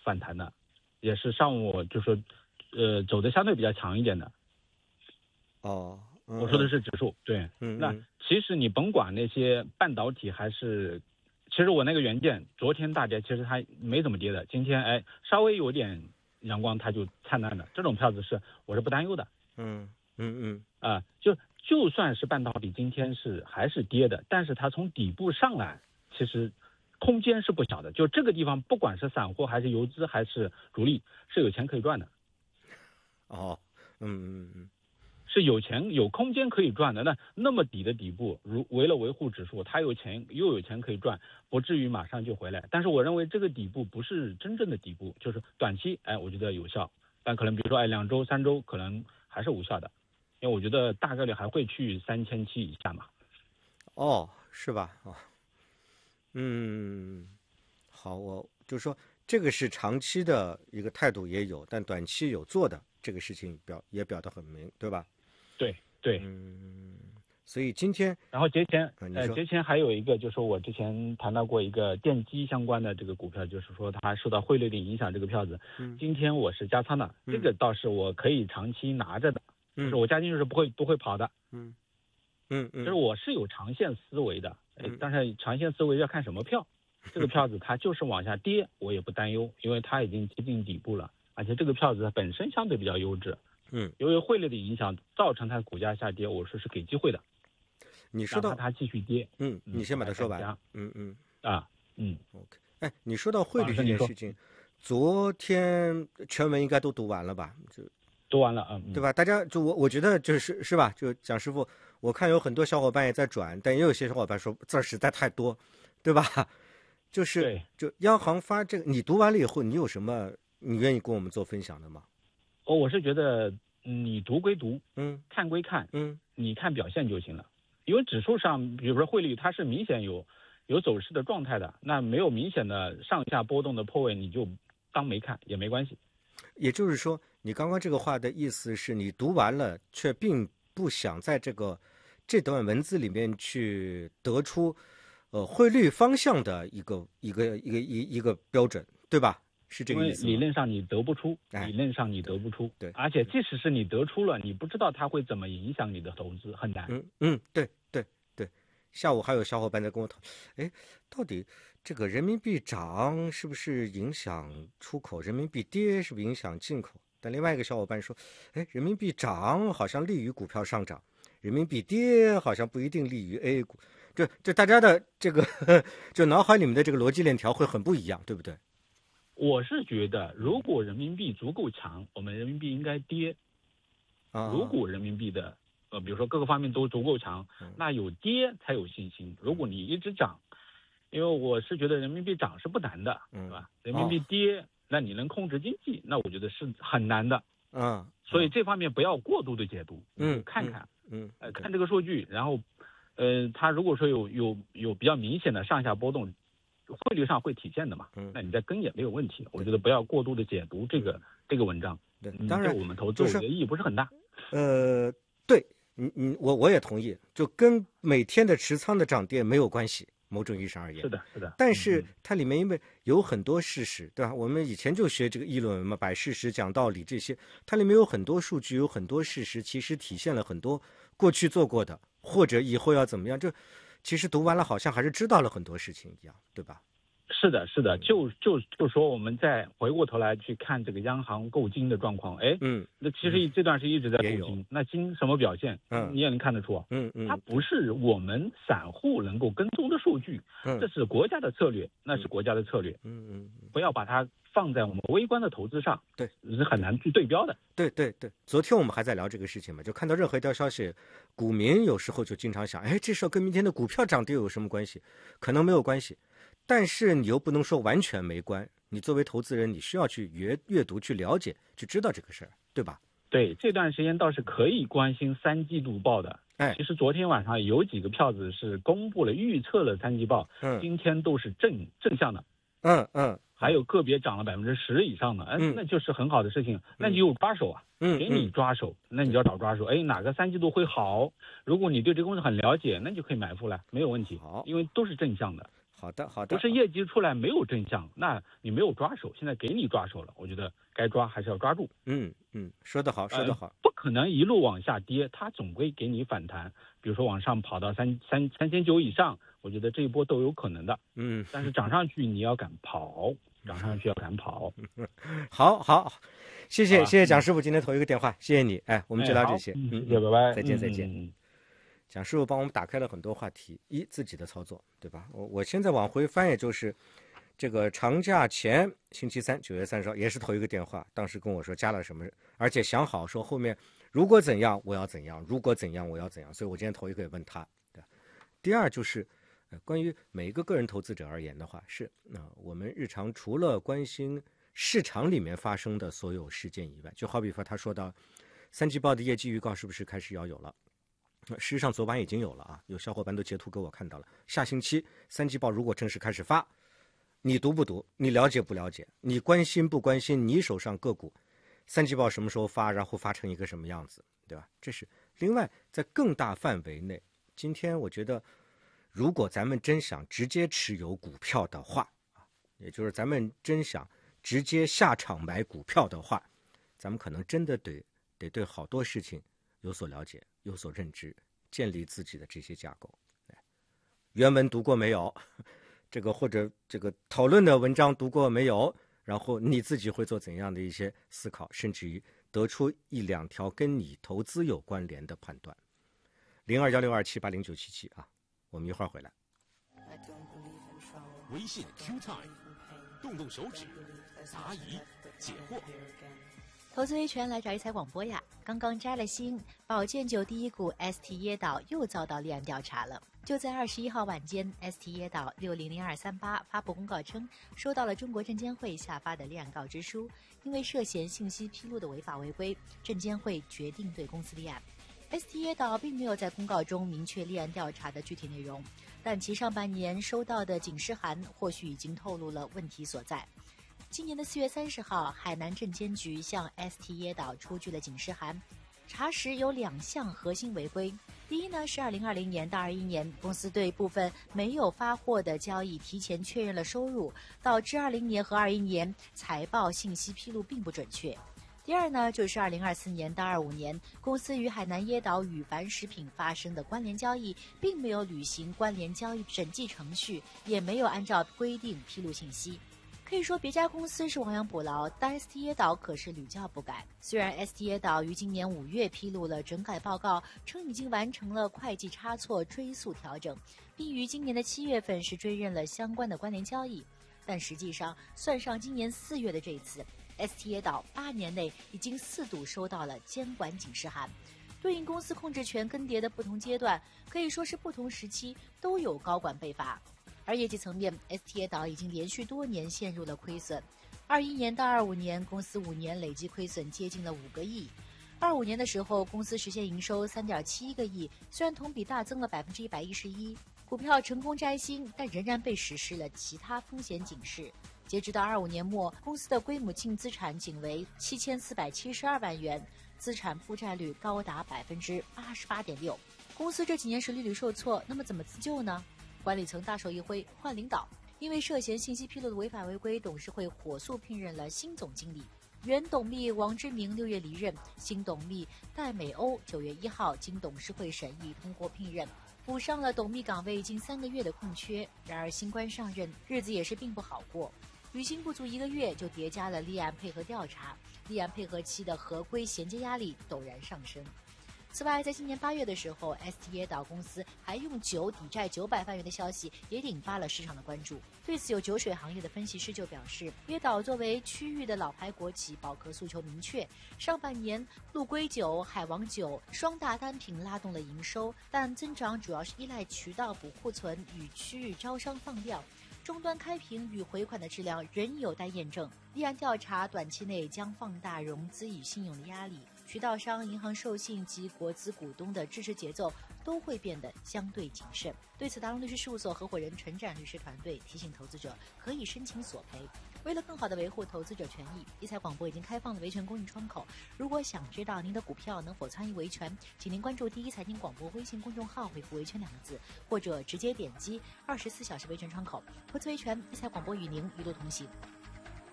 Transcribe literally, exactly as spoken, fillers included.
反弹的，也是上午就说呃走的相对比较强一点的。 哦，嗯、 我说的是指数，对。 嗯， 那其实你甭管那些半导体还是，其实我那个元件昨天大跌，其实它没怎么跌的，今天哎稍微有点阳光它就灿烂了，这种票子是我是不担忧的。 嗯嗯嗯啊、呃，就就算是半导体今天是还是跌的，但是它从底部上来，其实空间是不小的。就这个地方，不管是散户还是游资还是主力，是有钱可以赚的。 哦，嗯嗯嗯， 是有钱有空间可以赚的。那那么底的底部，如为了维护指数，它有钱又有钱可以赚，不至于马上就回来。但是我认为这个底部不是真正的底部，就是短期，哎，我觉得有效，但可能比如说哎两周三周可能还是无效的，因为我觉得大概率还会去三千七以下嘛。 哦，是吧？哦，嗯，好，我就说这个是长期的一个态度也有，但短期有做的这个事情表也表得很明，对吧？ 对对。 嗯，所以今天， 然后节前嗯、你呃说， 节前还有一个就是我之前谈到过一个电机相关的这个股票，就是说它受到汇率的影响，这个票子， 嗯今天我是加仓的， 嗯这个倒是我可以长期拿着的，就是嗯我加进去是不会不会跑的。 嗯嗯嗯， 就是我是有长线思维的， 嗯但是长线思维要看什么票。这个票子它就是往下跌，我也不担忧，因为它已经接近底部了，而且这个票子它本身相对比较优质。 嗯， 由于汇率的影响造成它股价下跌，我说是给机会的。 你说到， 哪怕它继续跌， 嗯，你先把它说完，嗯嗯啊，嗯 ，OK，哎，你说到汇率这啊你说件事情，昨天全文应该都读完了吧？就读完了啊，嗯对吧？大家就我我觉得就是是吧？就蒋师傅，我看有很多小伙伴也在转，但也有些小伙伴说字儿实在太多，对吧？就是对， 就央行发这个，你读完了以后，你有什么你愿意跟我们做分享的吗？ 哦，我是觉得你读归读， 嗯看归看， 嗯你看表现就行了。因为指数上，比如说汇率，它是明显有有走势的状态的，那没有明显的上下波动的破位，你就当没看也没关系。 也就是说，你刚刚这个话的意思是你读完了，却并不想在这个这段文字里面去得出呃汇率方向的一个一个一个一一个标准，对吧？是这因为个意思吗？ 理论上你得不出， 哎理论上你得不出， 对， 而且即使是你得出了，你不知道它会怎么影响你的投资，很难。 嗯嗯，对对对。下午还有小伙伴在跟我讨，哎，到底这个人民币涨是不是影响出口？人民币跌是不是影响进口？但另外一个小伙伴说，哎，人民币涨好像利于股票上涨，人民币跌好像不一定利于 A 股。这这大家的这个就脑海里面的这个逻辑链条会很不一样，对不对？ 我是觉得，如果人民币足够强，我们人民币应该跌。 啊， 如果人民币的呃，比如说各个方面都足够强， 嗯那有跌才有信心。如果你一直涨，因为我是觉得人民币涨是不难的， 嗯对吧？人民币跌，那你能控制经济，那我觉得是很难的。 嗯， 所以这方面不要过度的解读， 嗯你就看看， 嗯， 呃，看这个数据，然后，呃，它如果说有有有比较明显的上下波动，汇率上会体现的嘛， 嗯那你再跟也没有问题。我觉得不要过度的解读这个这个文章， 对， 嗯当然对我们投资就是我觉得意义不是很大。 呃，对你你我我也同意，就跟每天的持仓的涨跌没有关系，某种意义上而言。 是的，是的。 但是嗯它里面因为有很多事实，对吧？我们以前就学这个议论文嘛，摆事实、讲道理这些，它里面有很多数据，有很多事实，其实体现了很多过去做过的，或者以后要怎么样，就其实读完了好像还是知道了很多事情一样，对吧？ 是的，是的，就就就说我们再回过头来去看这个央行购金的状况，哎， 嗯， 那其实这段是一直在购也有金，那金什么表现？ 嗯你也能看得出啊， 嗯嗯， 它不是我们散户能够跟踪的数据， 嗯这是国家的策略，那是国家的策略， 嗯嗯， 不要把它放在我们微观的投资上， 对， 是很难去对标的。 对对对，昨天我们还在聊这个事情嘛，就看到任何一条消息，股民有时候就经常想，哎，这事儿跟明天的股票涨跌有什么关系？可能没有关系，但是你又不能说完全没关。你作为投资人，你需要去阅阅读、去了解、去知道这个事儿，对吧？ 对，这段时间倒是可以关心三季度报的。 哎， 其实昨天晚上有几个票子是公布了预测了三季报， 嗯， 今天都是正正向的。 嗯嗯， 还有个别涨了百分之十以上的，哎， 嗯那就是很好的事情。那你有抓手啊， 嗯， 给你抓手，那你就要找抓手。哎，哪个三季度会好？如果你对这个公司很了解，那就可以买入来，没有问题。 好， 因为都是正向的。 好的，好的， 不是业绩出来没有真相，那你没有抓手，现在给你抓手了，我觉得该抓还是要抓住。 嗯嗯，说得好，说得好、呃， 不可能一路往下跌，它总归给你反弹，比如说往上跑到三三三千九以上，我觉得这一波都有可能的。 嗯， 但是涨上去你要敢跑，涨上去要敢跑。 好好，谢谢谢谢蒋师傅今天投一个电话，谢谢你，哎，我们就聊这些， 嗯，谢谢，拜拜， 再见再见。 嗯嗯蒋师傅帮我们打开了很多话题，一自己的操作，对吧？我我现在往回翻，也就是这个长假前星期三九月三十号也是投一个电话，当时跟我说加了什么，而且想好说后面如果怎样我要怎样，如果怎样我要怎样，所以我今天头一个也问他。对，第二就是呃关于每一个个人投资者而言的话，是那、呃、我们日常除了关心市场里面发生的所有事件以外，就好比说他说到三季报的业绩预告是不是开始要有了？事实上昨晚已经有了啊，有小伙伴都截图给我看到了。下星期三季报如果正式开始发，你读不读？你了解不了解？你关心不关心？你手上个股三季报什么时候发？然后发成一个什么样子，对吧？这是另外在更大范围内。今天我觉得，如果咱们真想直接持有股票的话啊，也就是咱们真想直接下场买股票的话，咱们可能真的得得对好多事情有所了解，有所认知，建立自己的这些架构。原文读过没有？这个或者这个讨论的文章读过没有？然后你自己会做怎样的一些思考，甚至于得出一两条跟你投资有关联的判断。零二幺六二七八零九七七啊，我们一会儿回来。 微信 Q Time， 动动手指，答疑解惑。 投资维权来找一财广播呀！刚刚摘了星，保健酒第一股 S T 椰岛又遭到立案调查了。就在二十一号晚间 ，S T 椰岛六零零二三八发布公告称，收到了中国证监会下发的立案告知书，因为涉嫌信息披露的违法违规，证监会决定对公司立案。S T 椰岛并没有在公告中明确立案调查的具体内容，但其上半年收到的警示函或许已经透露了问题所在。今年的四月三十号，海南证监局向 S T 椰岛出具了警示函，查实有两项核心违规。第一呢是二零二零年到二一年，公司对部分没有发货的交易提前确认了收入，导致二零年和二一年财报信息披露并不准确。第二呢，就是二零二四年到二五年，公司与海南椰岛宇凡食品发生的关联交易，并没有履行关联交易审计程序，也没有按照规定披露信息。可以说别家公司是亡羊补牢，但 S T 椰岛可是屡教不改。虽然 S T 椰岛于今年五月披露了整改报告，称已经完成了会计差错追溯调整，并于今年的七月份是追认了相关的关联交易，但实际上算上今年四月的这一次， S T 椰岛八年内已经四度收到了监管警示函，对应公司控制权更迭的不同阶段，可以说是不同时期都有高管被罚。而业绩层面 ，S T 椰岛已经连续多年陷入了亏损。二一年到二五年，公司五年累计亏损接近了五个亿。二五年的时候，公司实现营收三点七一个亿，虽然同比大增了百分之一百一十一，股票成功摘星，但仍然被实施了其他风险警示。截止到二五年末，公司的规模净资产仅为七千四百七十二万元，资产负债率高达百分之八十八点六。公司这几年是屡屡受挫，那么怎么自救呢？管理层大手一挥，换领导。因为涉嫌信息披露的违法违规，董事会火速聘任了新总经理。原董秘王之明六月离任，新董秘戴美欧九月一号经董事会审议通过聘任，补上了董秘岗位近三个月的空缺。然而新官上任，日子也是并不好过。履行不足一个月，就叠加了立案配合调查，立案配合期的合规衔接压力陡然上升。此外，在今年八月的时候 ，S T 椰岛公司还用酒抵债九百万元的消息也引发了市场的关注。对此，有酒水行业的分析师就表示，椰岛作为区域的老牌国企，保壳诉求明确。上半年，陆龟酒、海王酒双大单品拉动了营收，但增长主要是依赖渠道补库存与区域招商放量。终端开瓶与回款的质量仍有待验证。立案调查短期内将放大融资与信用的压力，渠道商、银行授信及国资股东的支持节奏都会变得相对谨慎。对此，达龙律师事务所合伙人陈展律师团队提醒投资者可以申请索赔。 为了更好地维护投资者权益，理财广播已经开放了维权公益窗口。如果想知道您的股票能否参与维权，请您关注第一财经广播微信公众号，回复维权两个字，或者直接点击二十四小时维权窗口。投资维权，理财广播与您一路同行。